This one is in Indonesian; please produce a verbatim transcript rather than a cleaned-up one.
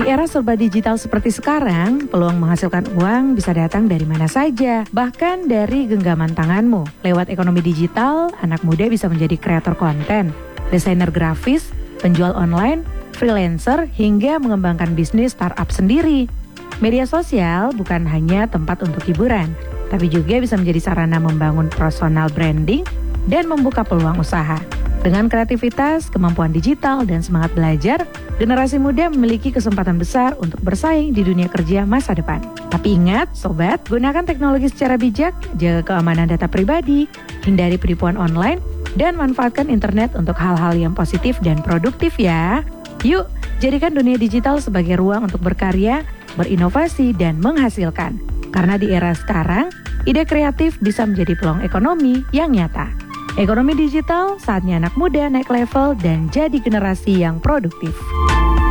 era serba digital seperti sekarang, peluang menghasilkan uang bisa datang dari mana saja, bahkan dari genggaman tanganmu. Lewat ekonomi digital, anak muda bisa menjadi kreator konten, desainer grafis, penjual online, freelancer, hingga mengembangkan bisnis startup sendiri. Media sosial bukan hanya tempat untuk hiburan, tapi juga bisa menjadi sarana membangun personal branding dan membuka peluang usaha. Dengan kreativitas, kemampuan digital, dan semangat belajar, generasi muda memiliki kesempatan besar untuk bersaing di dunia kerja masa depan. Tapi ingat, sobat, gunakan teknologi secara bijak, jaga keamanan data pribadi, hindari penipuan online, dan manfaatkan internet untuk hal-hal yang positif dan produktif ya. Yuk, jadikan dunia digital sebagai ruang untuk berkarya, berinovasi, dan menghasilkan. Karena di era sekarang, ide kreatif bisa menjadi peluang ekonomi yang nyata. Ekonomi digital, saatnya anak muda naik level dan jadi generasi yang produktif.